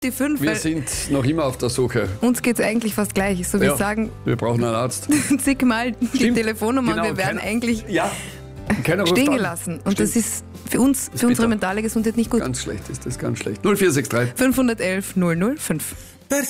die 5. Wir sind noch immer auf der Suche. Uns geht es eigentlich fast gleich. So wie sagen, wir brauchen einen Arzt. zigmal die Stimmt. Telefonnummer Genau, und wir werden eigentlich keiner ruft stehen an. gelassen. Und Stimmt. das ist für uns, für unsere bitter. mentale Gesundheit nicht gut. Ganz schlecht ist das, ganz schlecht. 0463 511 005.